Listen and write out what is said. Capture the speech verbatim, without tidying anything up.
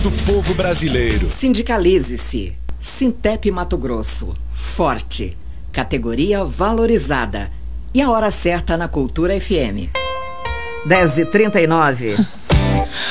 do povo brasileiro. Sindicalize-se. Sintep Mato Grosso. Forte. Categoria valorizada. E a hora certa na Cultura F M. dez e trinta e nove.